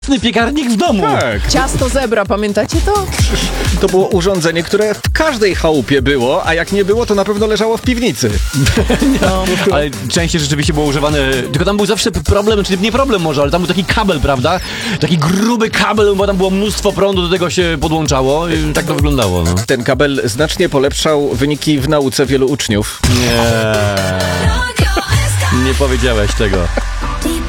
piekarnik w domu. Tak. Ciasto zebra, pamiętacie to? To było urządzenie, które w każdej chałupie było, a jak nie było, to na pewno leżało w piwnicy. No, ale częściej rzeczywiście było używane, tylko tam był zawsze problem, czyli nie problem może, ale tam był taki kabel, prawda? Taki gruby kabel, bo tam było mnóstwo prądu, do tego się podłączało i tak to wyglądało. No. Ten kabel znacznie polepszał wyniki w nauce wielu uczniów. Nie powiedziałeś tego.